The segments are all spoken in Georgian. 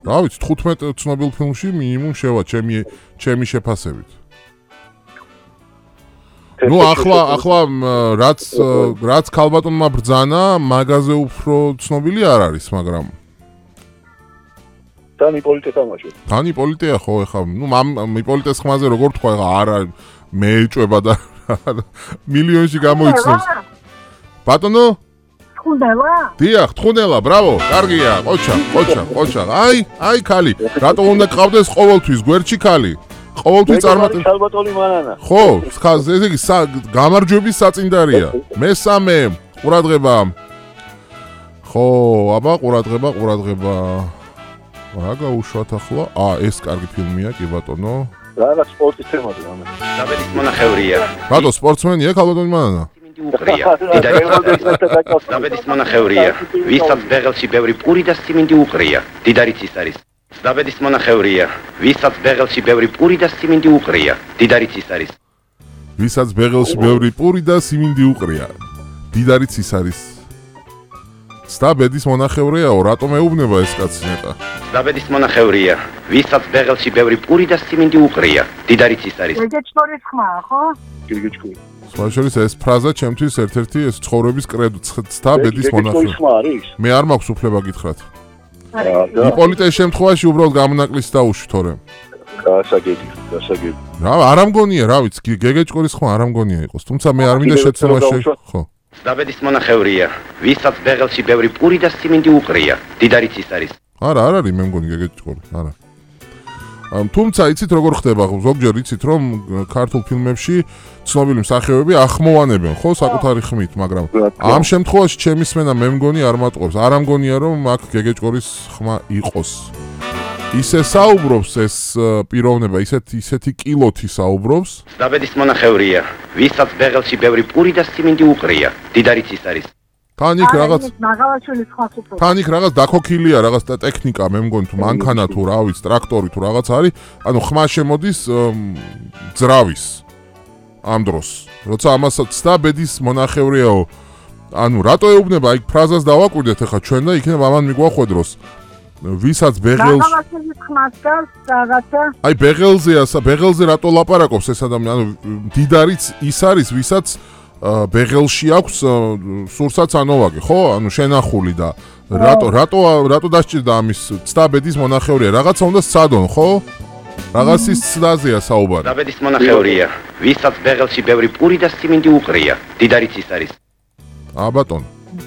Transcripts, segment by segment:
რა ვიცი 15 ცნობილ ფილმში მინიმუმ შევა ჩემი შეფასებით. ნუ ახლა რაც ქალბატონმა ბრძანა, მაგაზე უფრო ცნობილი არ არის, მაგრამ თან იპოლიტე თამაშობს. თან იპოლიტეა ხო ეხა, ნუ იპოლიტეს ხმაზე როგორ თქვა ეხა არა მეეჭვება და მილიონში გამოიცნობს. ბატონო? თხუნდელა? დიახ, თხუნდელა, ბრავო, კარგია, ყოჩა. აი ქალი, რატო უნდა გყავდეს ყოველთვის გვერდში ქალი? ყოველთვის წარმატებული ქალბატონი მანანა. ხო, ესე იგი გამარჯვების საწინდარია. მესამე ყურადღება. ხო, აბა ყურადღება. რა გაუშვათ ახლა? ეს კარგი ფილმია, კი ბატონო. რა სპორტის თემაზე ამას. დაბედის მონახევრია. ბატონო, სპორტსმენია ქალბატონი მანანა? უყრია. დაბედის მონახევრია. ვისაც ბეღელში ბევრი პური და სიმინდი უყრია. დიდარიც ის არის. დაბედის მონახევრია. ვისაც ბეღელში ბევრი პური და სიმინდი უყრია. დიდარიც ის არის. ვისაც ბეღელში ბევრი პური და სიმინდი უყრია. დიდარიც ის არის. დაბედის მონახევრიაო, რატომ ეუბნება ეს კაცი ნეტა? დაბედის მონახევრია. ვისაც ბეღელში ბევრი პური და სიმინდი უყრია. დიდარიც ის არის. გეგეჭკორის ხმაა, ხო? გეგეჭკორი. სხვა შორის ეს ფრაზა ჩემთვის ერთ-ერთი ეს ცხოვრების კრედო დაბედის მონახევრია. მე არ მაქვს უფლება გითხრათ. იპოლიტეს შემთხვევაში უბრალოდ გამონაკლისი დაუშვი თორემ. გასაგები. რა, არ ამგონია, რა ვიცი, გეგეჭკორის ხმა არ ამგონია იყოს, თუმცა მე არ მინდა შეცდომაში, ხო. დაბედის მონახევრია. ვისაც ბეღელში ბევრი პური და სიმინდი უყრია. დიდარიც ის არის. არა, არ არის მე მგონი გეგეჭკორი, არა. თუმცა იცით როგორ ხდება, ზოგჯერ იცით რომ ქართულ ფილმებში ცნობილი მსახიობები ახმოვანებენ, ხო, საკუთარი ხმით, მაგრამ ამ შემთხვევაში ჩემი სმენა მე მგონი არ მატყობს. არ ამგონია რომ აქ გეგეჭკორის ხმა იყოს. ისე საუბრობს ეს პიროვნება, ისეთი კილოთი საუბრობს. დაბედის მონახევრია. ვისაც ბეღელში ბევრი პური და სიმინდი უყრია. დიდარიც ის არის. თან იქ რაღაც დაქოქილია, რაღაც ტექნიკა, მე მგონი თუ მანქანა თუ რა ვიცი, ტრაქტორი თუ რაღაც არის, ანუ ხმა შემოდის ძრავის ამ დროს. როცა ამასაც დაბედის მონახევრიაო, ანუ რატო ეუბნება, აი ფრაზას დავაკვირდეთ ახლა ჩვენ და იქნება ამან მიგვახვედროს. ვისაც ბეღელს აი ბეღელზე რატო ლაპარაკობს ეს ადამიანი, ანუ დიდარიც ის არის, ვისაც ბეღელში აქვს სურსაც ანოვაგე, ხო? ანუ შენახული და რატო დასჭირდა ამის ცდაბედის მონახევრია? რაღაცა უნდა სცადონ, ხო? რაღაცის ცდაზეა საუბარი. დაბედის მონახევრია. ვისაც ბეღელში ბევრი პური და სიმინდი უყრია. დიდარიც ის არის. ბატონო.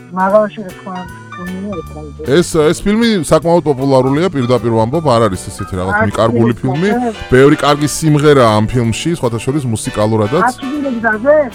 ეს ფილმი საკმაოდ პოპულარულია, პირდაპირ ვამბობ, არ არის ესეთი რაღაც მიკარგული ფილმი. ბევრი კარგი სიმღერაა ამ ფილმში, სხვათა შორის მუსიკალურადაც.